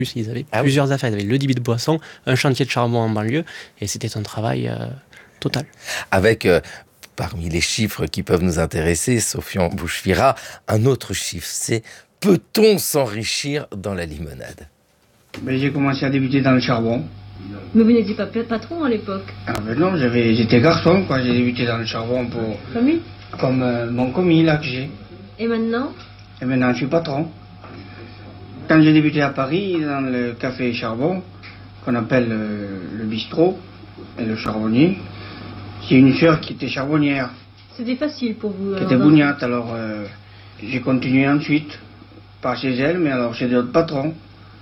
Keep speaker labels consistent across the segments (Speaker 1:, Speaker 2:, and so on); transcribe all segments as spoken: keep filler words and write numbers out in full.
Speaker 1: Ils avaient
Speaker 2: Ah
Speaker 1: plusieurs
Speaker 2: oui.
Speaker 1: affaires. Ils avaient le débit de boisson, un chantier de charbon en banlieue, et c'était un travail euh, total.
Speaker 2: Avec, euh, parmi les chiffres qui peuvent nous intéresser, Sofian Bouchfira, un autre chiffre, c'est peut-on s'enrichir dans la limonade?
Speaker 3: Ben, j'ai commencé à débuter dans le charbon.
Speaker 4: Mais vous n'étiez pas patron à l'époque.
Speaker 3: Ah ben non, j'avais, j'étais garçon, quoi. J'ai débuté dans le charbon pour,
Speaker 4: Commis.
Speaker 3: comme euh, mon commis là que j'ai.
Speaker 4: Et maintenant?
Speaker 3: Et maintenant, je suis patron. Quand j'ai débuté à Paris, dans le café charbon, qu'on appelle euh, le bistrot, et le charbonnier, j'ai une sœur qui était charbonnière,
Speaker 4: C'était facile pour vous.
Speaker 3: qui
Speaker 4: alors,
Speaker 3: était
Speaker 4: dans-
Speaker 3: bougnate. Alors, euh, j'ai continué ensuite, pas chez elle, mais alors chez d'autres patrons.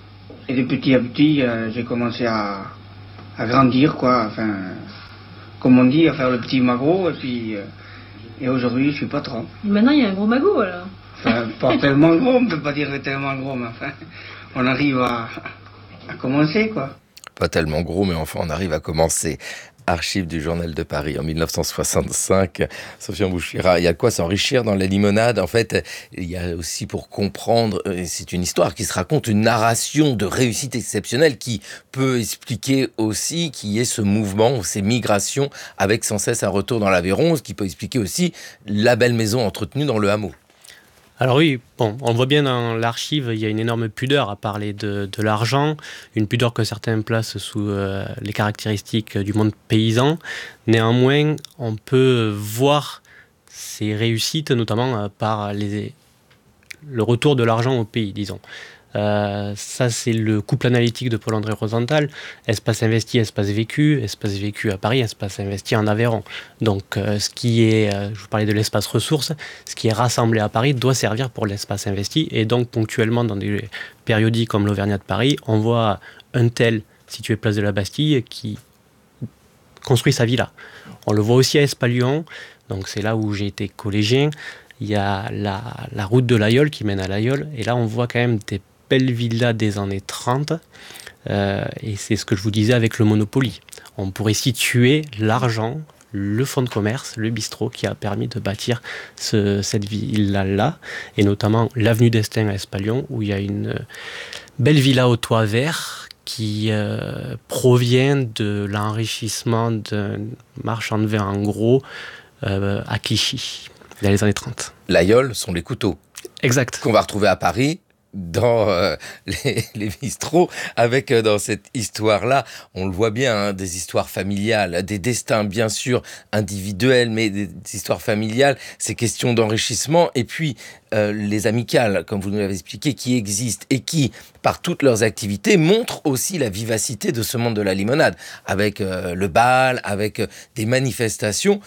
Speaker 3: Et de petit à petit, euh, j'ai commencé à, à grandir, quoi. Enfin, comme on dit, à faire le petit magot. Et puis, euh, et aujourd'hui, je suis patron.
Speaker 4: Et maintenant, il y a un gros magot alors.
Speaker 3: Enfin, pas tellement gros, on ne peut pas dire tellement gros, mais enfin, on arrive à, à commencer, quoi.
Speaker 2: Pas tellement gros, mais enfin, on arrive à commencer. Archives du Journal de Paris en mille neuf cent soixante-cinq. Sofian Bouchfira, il y a de quoi s'enrichir dans la limonade. En fait, il y a aussi pour comprendre, euh, c'est une histoire qui se raconte, une narration de réussite exceptionnelle qui peut expliquer aussi qu'il y ait ce mouvement, ces migrations avec sans cesse un retour dans l'Aveyron, ce qui peut expliquer aussi la belle maison entretenue dans le hameau.
Speaker 1: Alors oui, bon, on voit bien dans l'archive, il y a une énorme pudeur à parler de, de l'argent, une pudeur que certains placent sous euh, les caractéristiques du monde paysan. Néanmoins, on peut voir ces réussites, notamment euh, par les, le retour de l'argent au pays, disons. Euh, ça, c'est le couple analytique de Paul-André Rosenthal. Espace investi, espace vécu. Espace vécu à Paris, espace investi en Aveyron. Donc, euh, ce qui est, euh, je vous parlais de l'espace ressources, ce qui est rassemblé à Paris doit servir pour l'espace investi. Et donc, ponctuellement, dans des périodiques comme l'Auvergnat de Paris, on voit un tel situé place de la Bastille qui construit sa villa. On le voit aussi à Espalion. Donc, c'est là où j'ai été collégien. Il y a la, la route de l'Aïeul qui mène à l'Aïeul. Et là, on voit quand même des belle villa des années trente, euh, et c'est ce que je vous disais avec le Monopoly. On pourrait situer l'argent, le fonds de commerce, le bistrot qui a permis de bâtir ce, cette villa-là, et notamment l'avenue d'Estaing à Espalion, où il y a une belle villa au toit vert qui euh, provient de l'enrichissement d'un marchand de vin en gros euh, à Clichy, dans les années trente.
Speaker 2: L'Aïeul sont les couteaux.
Speaker 1: Exact.
Speaker 2: Qu'on va retrouver à Paris, dans euh, les, les bistrots, avec euh, dans cette histoire-là, on le voit bien, hein, des histoires familiales, des destins bien sûr individuels, mais des, des histoires familiales, ces questions d'enrichissement, et puis euh, les amicales, comme vous nous l'avez expliqué, qui existent et qui, par toutes leurs activités, montrent aussi la vivacité de ce monde de la limonade, avec euh, le bal, avec euh, des manifestations.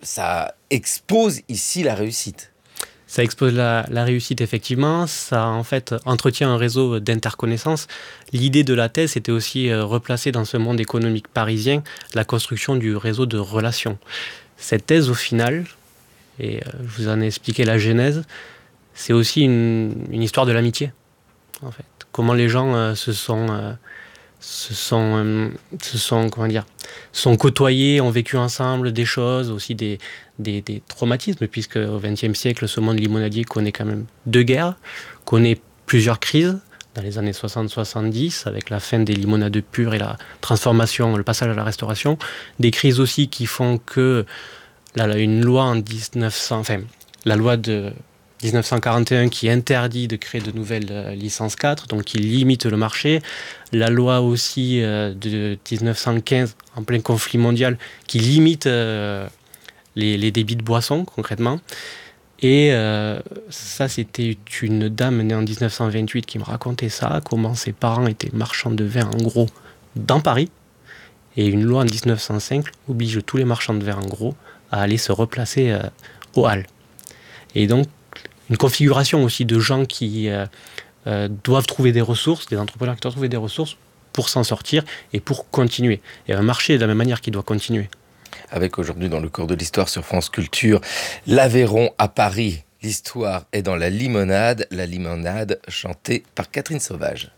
Speaker 2: Ça expose ici la réussite.
Speaker 1: Ça expose la, la réussite, effectivement. Ça, en fait, entretient un réseau d'interconnaissances. L'idée de la thèse, c'était aussi euh, replacer dans ce monde économique parisien la construction du réseau de relations. Cette thèse, au final, et euh, je vous en ai expliqué la genèse, c'est aussi une, une histoire de l'amitié, en fait. Comment les gens euh, se sont... Euh, se sont, euh, se sont, comment dire, sont côtoyés, ont vécu ensemble des choses, aussi des, des, des traumatismes, puisque au vingtième siècle, ce monde limonadier connaît quand même deux guerres, connaît plusieurs crises, dans les années soixante soixante-dix, avec la fin des limonades pures et la transformation, le passage à la restauration, des crises aussi qui font que là, là, une loi en dix-neuf cents, enfin, la loi de dix-neuf cent quarante et un qui interdit de créer de nouvelles euh, licences quatre, donc qui limite le marché. La loi aussi euh, de dix-neuf cent quinze, en plein conflit mondial, qui limite euh, les, les débits de boissons, concrètement. Et euh, ça, c'était une dame née en dix-neuf cent vingt-huit qui me racontait ça, comment ses parents étaient marchands de vin, en gros, dans Paris. Et une loi en dix-neuf cent cinq oblige tous les marchands de vin, en gros, à aller se replacer euh, aux Halles. Et donc, une configuration aussi de gens qui euh, euh, doivent trouver des ressources, des entrepreneurs qui doivent trouver des ressources pour s'en sortir et pour continuer. Et un marché de la même manière qui doit continuer.
Speaker 2: Avec aujourd'hui dans le cours de l'histoire sur France Culture, l'Aveyron à Paris. L'histoire est dans la limonade, la limonade chantée par Catherine Sauvage.